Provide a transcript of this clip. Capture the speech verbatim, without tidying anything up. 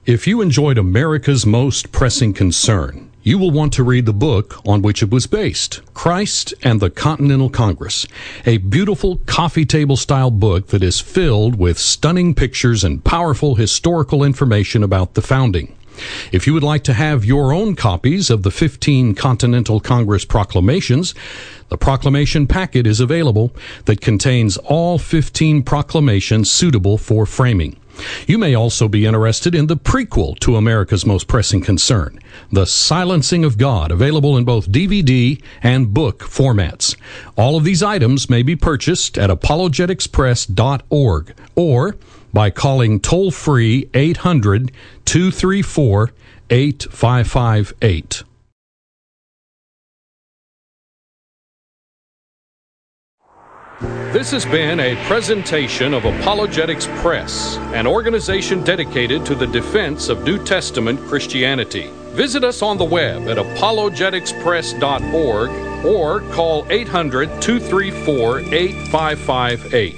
If you enjoyed America's Most Pressing Concern, you will want to read the book on which it was based, Christ and the Continental Congress, a beautiful coffee table style book that is filled with stunning pictures and powerful historical information about the founding. If you would like to have your own copies of the fifteen Continental Congress proclamations, the proclamation packet is available that contains all fifteen proclamations suitable for framing. You may also be interested in the prequel to America's Most Pressing Concern, The Silencing of God, available in both D V D and book formats. All of these items may be purchased at apologetics press dot org or by calling toll-free eight hundred, two three four, eight five five eight. This has been a presentation of Apologetics Press, an organization dedicated to the defense of New Testament Christianity. Visit us on the web at apologetics press dot org or call eight hundred, two three four, eight five five eight.